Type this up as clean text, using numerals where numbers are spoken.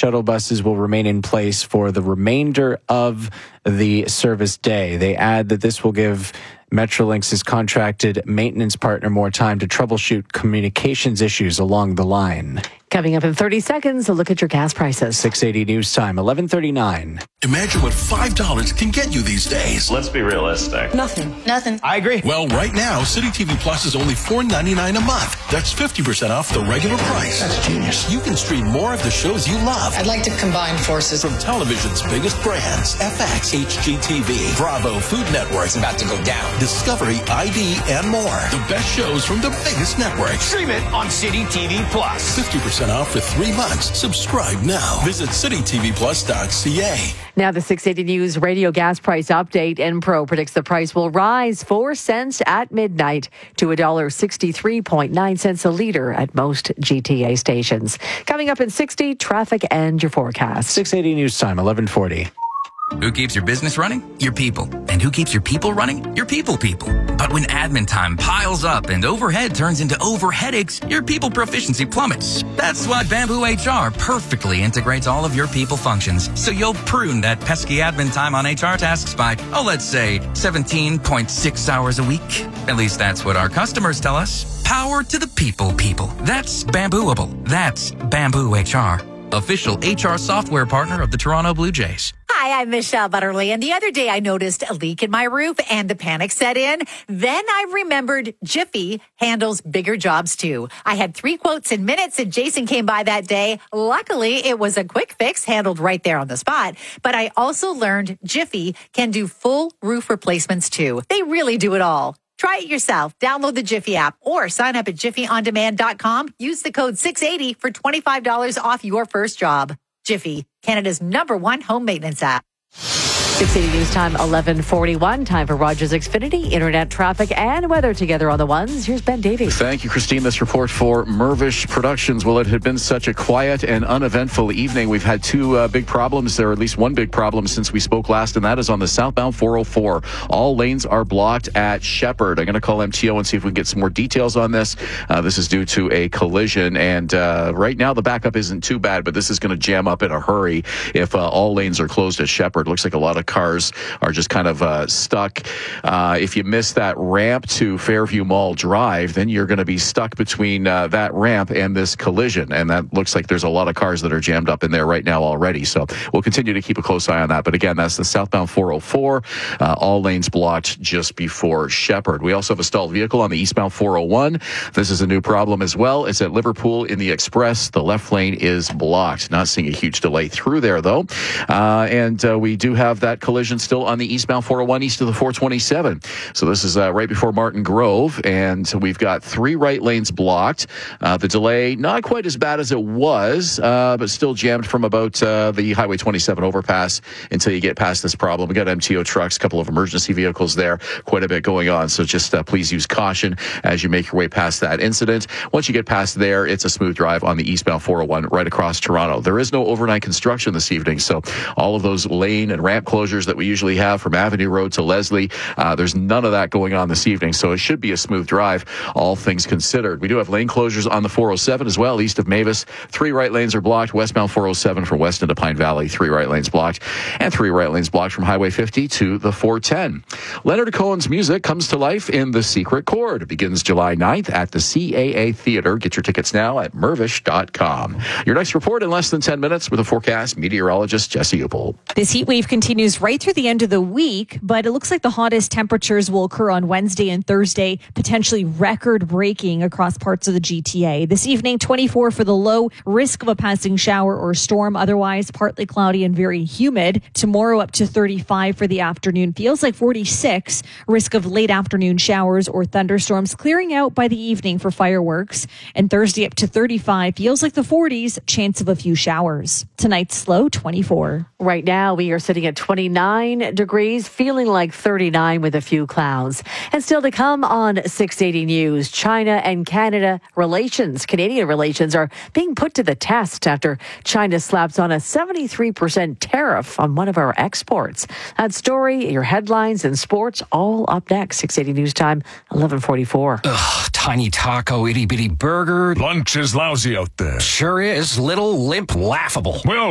shuttle buses will remain in place for the remainder of the service day. They add that this will give Metrolinx's contracted maintenance partner more time to troubleshoot communications issues along the line. Coming up in 30 seconds, a look at your gas prices. 680 News Time, 11:39. Imagine what $5 can get you these days. Let's be realistic. Nothing. I agree. Well, right now, City TV Plus is only $4.99 a month. That's 50% off the regular price. That's genius. You can stream more of the shows you love. I'd like to combine forces. From television's biggest brands, FX, HGTV, Bravo, Food Network, It's about to go down. Discovery, ID, and more. The best shows from the biggest networks. Stream it on City TV Plus. 50% off for 3 months. Subscribe now. Visit citytvplus.ca. Now the 680 News radio gas price update. Enpro predicts the price will rise 4 cents at midnight to $1.63.9 a liter at most GTA stations. Coming up in 60, traffic and your forecast. 680 News Time, 11:40. Who keeps your business running? Your people. And who keeps your people running? Your people. But when admin time piles up and overhead turns into overheadaches, your people proficiency plummets. That's why Bamboo HR perfectly integrates all of your people functions. So you'll prune that pesky admin time on HR tasks by, let's say 17.6 hours a week. At least that's what our customers tell us. Power to the people. That's Bambooable. That's Bamboo HR. Official HR software partner of the Toronto Blue Jays. Hi, I'm Michelle Butterly, and the other day I noticed a leak in my roof and the panic set in. Then I remembered Jiffy handles bigger jobs too. I had 3 quotes in minutes and Jason came by that day. Luckily, it was a quick fix handled right there on the spot. But I also learned Jiffy can do full roof replacements too. They really do it all. Try it yourself. Download the Jiffy app or sign up at jiffyondemand.com. Use the code 680 for $25 off your first job. Jiffy, Canada's #1 home maintenance app. 680 News Time, 11:41. Time for Rogers Xfinity, internet traffic and weather together on the ones. Here's Ben Davies. Thank you, Christine. This report for Mirvish Productions. Well, it had been such a quiet and uneventful evening. We've had 2 big problems, or at least one big problem since we spoke last, and that is on the southbound 404. All lanes are blocked at Shepherd. I'm going to call MTO and see if we can get some more details on this. This is due to a collision, and right now the backup isn't too bad, but this is going to jam up in a hurry if all lanes are closed at Shepherd. Looks like a lot of cars are just kind of stuck. If you miss that ramp to Fairview Mall Drive, then you're going to be stuck between that ramp and this collision. And that looks like there's a lot of cars that are jammed up in there right now already. So we'll continue to keep a close eye on that. But again, that's the southbound 404. All lanes blocked just before Shepherd. We also have a stalled vehicle on the eastbound 401. This is a new problem as well. It's at Liverpool in the Express. The left lane is blocked. Not seeing a huge delay through there, though. And we do have that collision still on the eastbound 401 east of the 427. So this is right before Martin Grove, and we've got 3 right lanes blocked. The delay not quite as bad as it was, but still jammed from about the Highway 27 overpass until you get past this problem. We got MTO trucks, a couple of emergency vehicles there, quite a bit going on. So just please use caution as you make your way past that incident. Once you get past there, it's a smooth drive on the eastbound 401 right across Toronto. There is no overnight construction this evening, so all of those lane and ramp closures that we usually have from Avenue Road to Leslie, there's none of that going on this evening, so it should be a smooth drive, all things considered. We do have lane closures on the 407 as well, east of Mavis. 3 right lanes are blocked. Westbound 407 from Weston to Pine Valley, 3 right lanes blocked, and 3 right lanes blocked from Highway 50 to the 410. Leonard Cohen's music comes to life in The Secret Chord. It begins July 9th at the CAA Theater. Get your tickets now at mirvish.com. Your next report in less than 10 minutes with a forecast meteorologist Jesse Uppel. This heat wave continues right through the end of the week, but it looks like the hottest temperatures will occur on Wednesday and Thursday, potentially record-breaking across parts of the GTA. This evening, 24 for the low, risk of a passing shower or storm, otherwise partly cloudy and very humid. Tomorrow up to 35 for the afternoon, feels like 46, risk of late afternoon showers or thunderstorms, clearing out by the evening for fireworks. And Thursday up to 35, feels like the 40s, chance of a few showers. Tonight's low, 24. Right now, we are sitting at 29 degrees, feeling like 39 with a few clouds. And still to come on 680 News, China and Canada relations, Canadian relations are being put to the test after China slaps on a 73% tariff on one of our exports. That story, your headlines and sports, all up next. 680 News Time, 11:44. Ugh, tiny taco, itty bitty burger. Lunch is lousy out there. Sure is. Little, limp, laughable. Well,